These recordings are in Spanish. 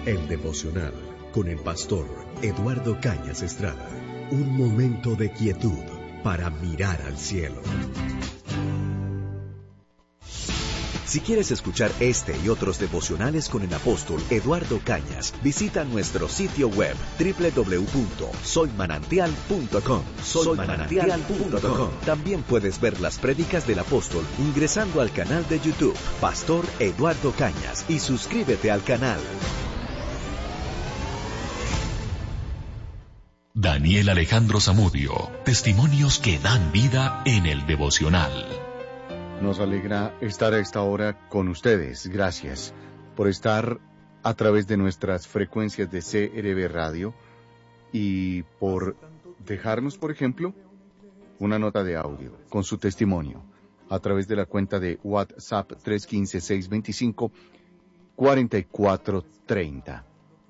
El devocional con el pastor Eduardo Cañas Estrada. Un momento de quietud para mirar al cielo. Si quieres escuchar este y otros devocionales con el apóstol Eduardo Cañas, visita nuestro sitio web www.soymanantial.com. Soymanantial.com. También puedes ver las prédicas del apóstol ingresando al canal de YouTube Pastor Eduardo Cañas y suscríbete al canal. Daniel Alejandro Zamudio, testimonios que dan vida en el devocional. Nos alegra estar a esta hora con ustedes. Gracias por estar a través de nuestras frecuencias de CRB Radio y por dejarnos, por ejemplo, una nota de audio con su testimonio a través de la cuenta de WhatsApp 315-625-4430.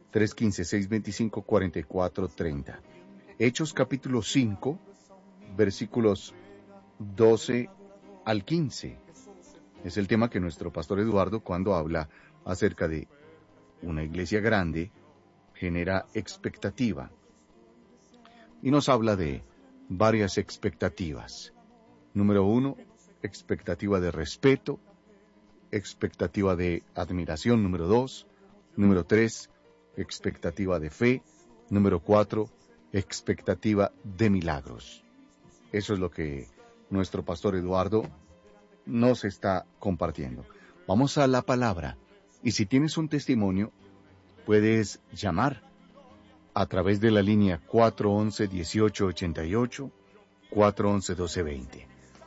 315-625-4430. Hechos capítulo 5, versículos 12 al 15. Es el tema que nuestro pastor Eduardo, cuando habla acerca de una iglesia grande, genera expectativa. Y nos habla de varias expectativas. Número 1, expectativa de respeto, expectativa de admiración. Número 2, número 3, expectativa de fe. Número 4, expectativa de milagros. Eso es lo que nuestro pastor Eduardo nos está compartiendo. Vamos a la palabra. Y si tienes un testimonio, puedes llamar a través de la línea 411-1888, 411-1220.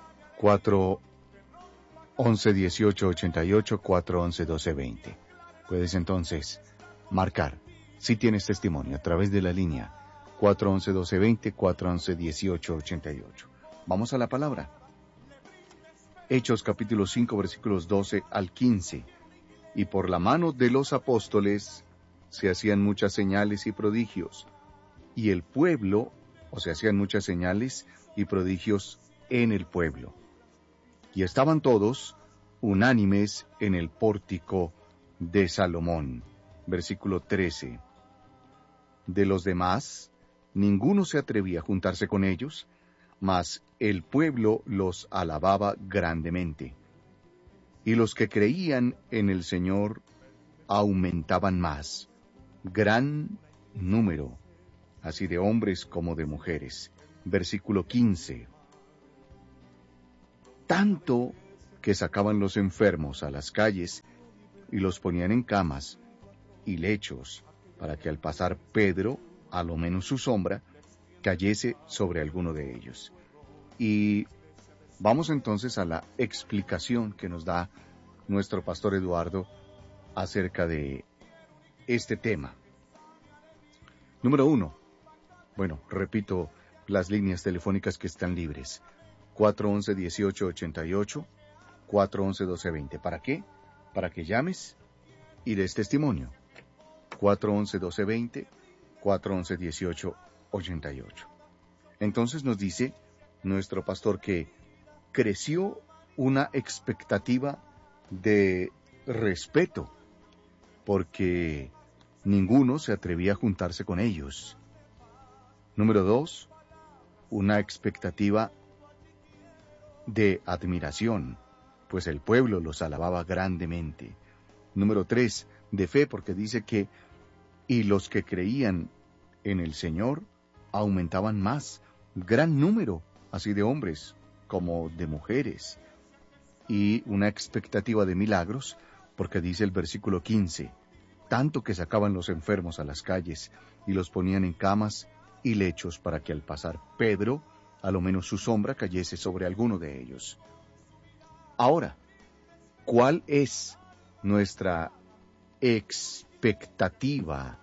411-1888, 411-1220. Puedes entonces marcar, si tienes testimonio, a través de la línea 411-1220, 411-1888. Vamos a la palabra. Hechos capítulo 5, versículos 12 al 15. Y por la mano de los apóstoles se hacían muchas señales y prodigios. Y el pueblo, se hacían muchas señales y prodigios en el pueblo. Y estaban todos unánimes en el pórtico de Salomón. Versículo 13. De los demás, ninguno se atrevía a juntarse con ellos, mas el pueblo los alababa grandemente. Y los que creían en el Señor aumentaban más, gran número, así de hombres como de mujeres. Versículo 15. Tanto que sacaban los enfermos a las calles y los ponían en camas y lechos, para que al pasar Pedro, a lo menos su sombra, cayese sobre alguno de ellos. Y vamos entonces a la explicación que nos da nuestro pastor Eduardo acerca de este tema. Número 1. Repito las líneas telefónicas que están libres. 411-1888, 411-1220. ¿Para qué? Para que llames y des testimonio. 411-1220, 411-1888. Entonces nos dice nuestro pastor que creció una expectativa de respeto, porque ninguno se atrevía a juntarse con ellos. Número 2, una expectativa de admiración, pues el pueblo los alababa grandemente. Número 3, de fe, porque dice que y los que creían en el Señor aumentaban más, gran número, así de hombres como de mujeres. Y una expectativa de milagros, porque dice el versículo 15, tanto que sacaban los enfermos a las calles y los ponían en camas y lechos para que al pasar Pedro, a lo menos su sombra cayese sobre alguno de ellos. Ahora, ¿cuál es nuestra expectativa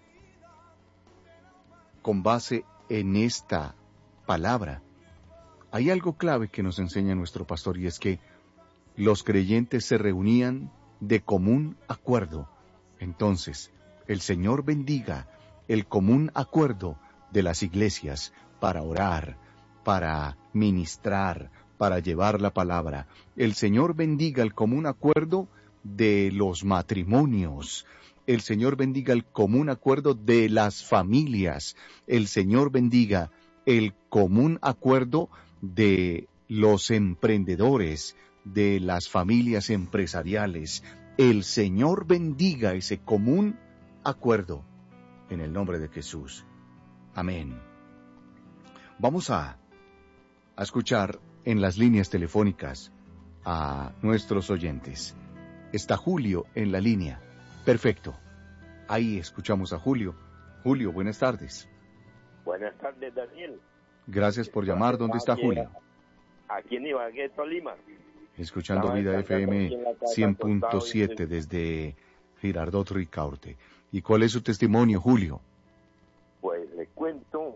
con base en esta palabra? Hay algo clave que nos enseña nuestro pastor, y es que los creyentes se reunían de común acuerdo. Entonces, el Señor bendiga el común acuerdo de las iglesias para orar, para ministrar, para llevar la palabra. El Señor bendiga el común acuerdo de los matrimonios. El Señor bendiga el común acuerdo de las familias. El Señor bendiga el común acuerdo de los emprendedores, de las familias empresariales. El Señor bendiga ese común acuerdo en el nombre de Jesús. Amén. Vamos a escuchar en las líneas telefónicas a nuestros oyentes. Está Julio en la línea. Perfecto. Ahí escuchamos a Julio. Julio, buenas tardes. Buenas tardes, Daniel. Gracias por llamar. ¿Dónde está Julio? Aquí en Ibagué, Tolima. Escuchando Vida FM 100.7 desde Girardot Ricaurte. ¿Y cuál es su testimonio, Julio? Pues le cuento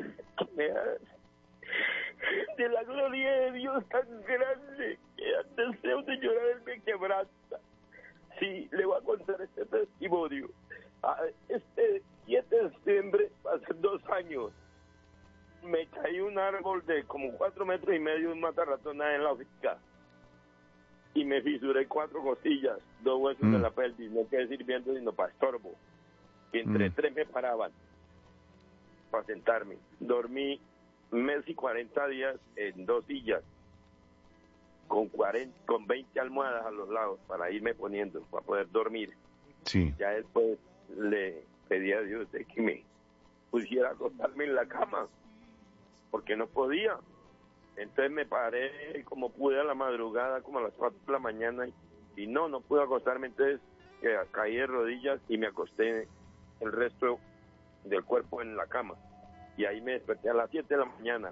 de la gloria de Dios tan grande que al deseo de llorar él me quebranta. Sí, le voy a contar este testimonio. Este 7 de septiembre, hace 2 años, me caí un árbol de como 4 metros y medio de una matarratona en la finca y me fisuré 4 costillas, 2 huesos de la pelvis, no quedé sirviendo sino para estorbo. Y entre 3 me paraban para sentarme. Dormí 1 mes y 40 días en 2 sillas con 20 almohadas a los lados para irme poniendo, para poder dormir. Sí. Ya después le pedí a Dios de que me pusiera a acostarme en la cama, porque no podía. Entonces me paré como pude a la madrugada, como a las 4 de la mañana, y no pude acostarme. Entonces caí de rodillas y me acosté el resto del cuerpo en la cama. Y ahí me desperté a las 7 de la mañana.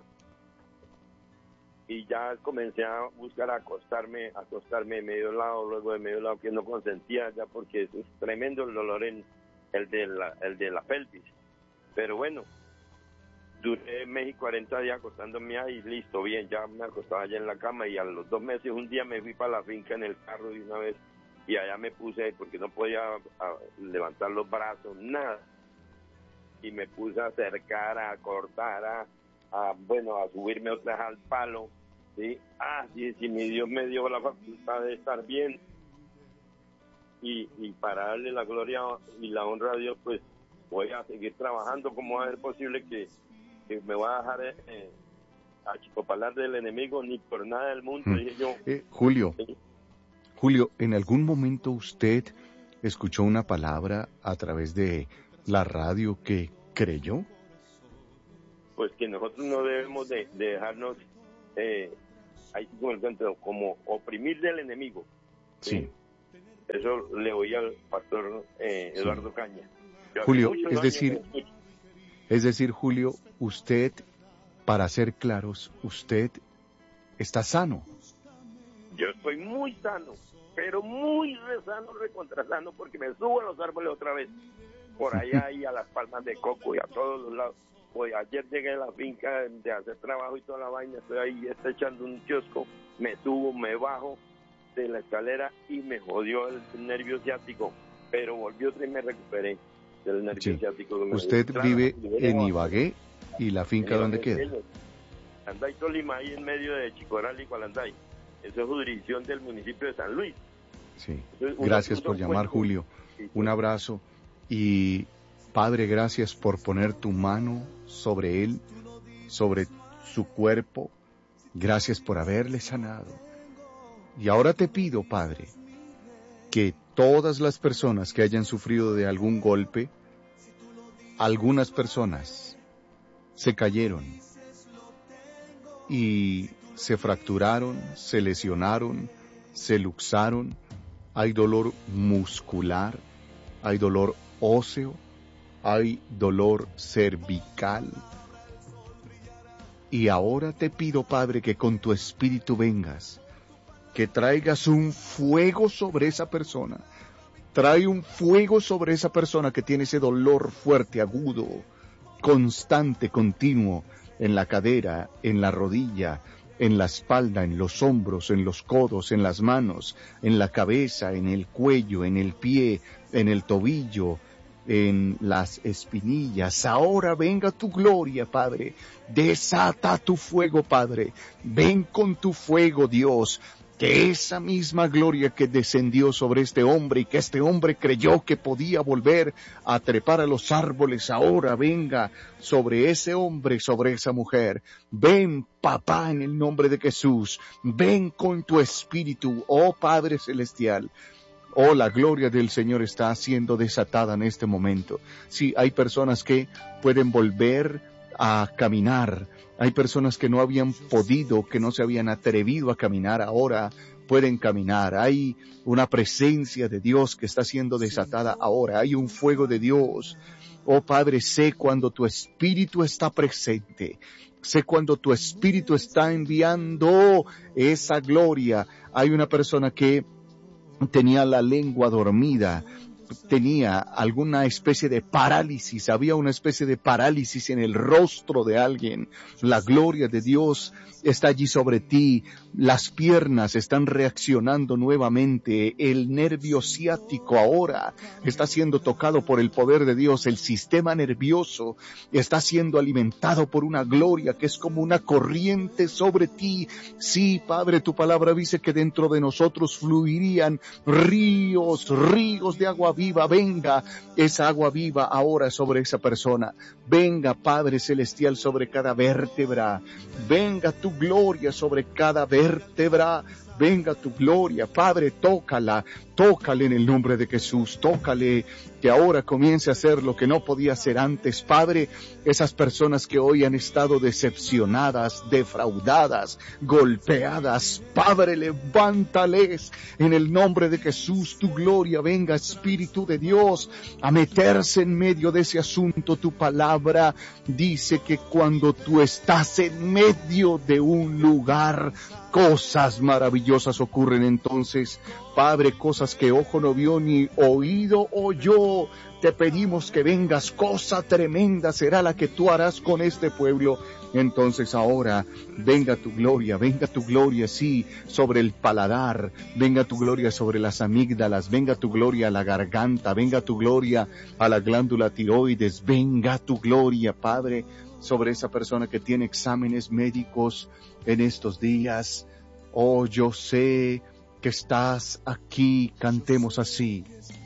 Y ya comencé a buscar acostarme de medio lado, luego de medio lado, que no consentía ya, porque eso es tremendo el dolor en el de la pelvis. Pero bueno, duré 1 mes y 40 días acostándome ahí, listo, bien, ya me acostaba allá en la cama, y a los 2 meses, un día me fui para la finca en el carro de una vez, y allá me puse, porque no podía levantar los brazos, nada, y me puse a acercar, a cortar, a subirme otra vez al palo, ¿sí? Si mi Dios me dio la facultad de estar bien, y para darle la gloria y la honra a Dios, pues voy a seguir trabajando. ¿Cómo va a ser posible que me va a dejar achicopalar del enemigo? Ni por nada del mundo, dije yo. Julio, ¿sí? Julio, ¿en algún momento usted escuchó una palabra a través de la radio que creyó? Pues que nosotros no debemos de dejarnos como oprimir del enemigo. Sí. Eso le oí al pastor Eduardo Cañas. Julio, es decir, Julio, usted, para ser claros, usted está sano. Yo estoy muy sano, pero muy sano, recontra sano, porque me subo a los árboles otra vez, por allá y a las palmas de coco y a todos los lados. Pues ayer llegué a la finca de hacer trabajo y toda la vaina, estoy ahí, echando un kiosco, me subo, me bajo de la escalera y me jodió el nervio ciático, pero volví otra y me recuperé del nervio ciático. ¿Usted vive en Ibagué y la finca dónde queda? Anday, Tolima, ahí en medio de Chicoral y Cualanday. Eso es jurisdicción del municipio de San Luis. Sí, gracias por llamar, Julio. Un abrazo y, Padre, gracias por poner tu mano sobre él, sobre su cuerpo. Gracias por haberle sanado. Y ahora te pido, Padre, que todas las personas que hayan sufrido de algún golpe, algunas personas se cayeron y se fracturaron, se lesionaron, se luxaron, hay dolor muscular, hay dolor óseo, hay dolor cervical. Y ahora te pido, Padre, que con tu espíritu vengas, que traigas un fuego sobre esa persona. Trae un fuego sobre esa persona que tiene ese dolor fuerte, agudo, constante, continuo, en la cadera, en la rodilla, en la espalda, en los hombros, en los codos, en las manos, en la cabeza, en el cuello, en el pie, en el tobillo, en las espinillas. Ahora venga tu gloria, Padre. Desata tu fuego, Padre. Ven con tu fuego, Dios, que esa misma gloria que descendió sobre este hombre y que este hombre creyó que podía volver a trepar a los árboles, ahora venga sobre ese hombre, sobre esa mujer. Ven, papá, en el nombre de Jesús, ven con tu espíritu, oh Padre Celestial. Oh, la gloria del Señor está siendo desatada en este momento. Sí, hay personas que pueden volver a caminar. Hay personas que no habían podido, que no se habían atrevido a caminar, ahora pueden caminar. Hay una presencia de Dios que está siendo desatada ahora. Hay un fuego de Dios. Oh Padre, sé cuando tu Espíritu está presente. Sé cuando tu Espíritu está enviando esa gloria. Hay una persona que tenía la lengua dormida, tenía alguna especie de parálisis, había una especie de parálisis en el rostro de alguien. La gloria de Dios está allí sobre ti, las piernas están reaccionando nuevamente, el nervio ciático ahora está siendo tocado por el poder de Dios, el sistema nervioso está siendo alimentado por una gloria que es como una corriente sobre ti. Sí, Padre, tu palabra dice que dentro de nosotros fluirían ríos de agua viva. Venga esa agua viva ahora sobre esa persona. Venga, Padre Celestial, sobre cada vértebra. Venga tu gloria sobre cada vértebra. Venga tu gloria, Padre, tócale en el nombre de Jesús, tócale, que ahora comience a hacer lo que no podía hacer antes. Padre, esas personas que hoy han estado decepcionadas, defraudadas, golpeadas, Padre, levántales en el nombre de Jesús, tu gloria, venga, Espíritu de Dios, a meterse en medio de ese asunto. Tu palabra dice que cuando tú estás en medio de un lugar, cosas maravillosas ocurren entonces. Padre, cosas que ojo no vio ni oído oyó. Te pedimos que vengas, cosa tremenda será la que tú harás con este pueblo. Entonces ahora, venga tu gloria, sí, sobre el paladar, venga tu gloria sobre las amígdalas, venga tu gloria a la garganta, venga tu gloria a la glándula tiroides, venga tu gloria, Padre, sobre esa persona que tiene exámenes médicos en estos días. Oh, yo sé que estás aquí, cantemos así.